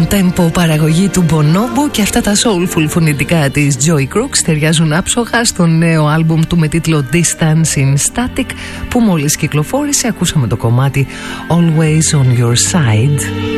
down-tempo παραγωγή του Bonobo και αυτά τα soulful φωνητικά της Joy Crooks ταιριάζουν άψογα στο νέο άλμπουμ του με τίτλο Distance in Static που μόλις κυκλοφόρησε. Ακούσαμε το κομμάτι Always on Your Side.